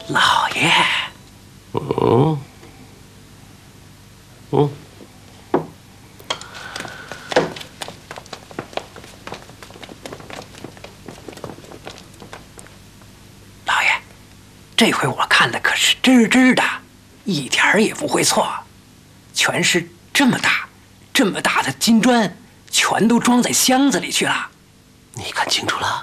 老爷。 嗯，嗯， 老爷，这回我看的可是真真的，一点儿也不会错，全是这么大的金砖，全都装在箱子里去了。 你看清楚了？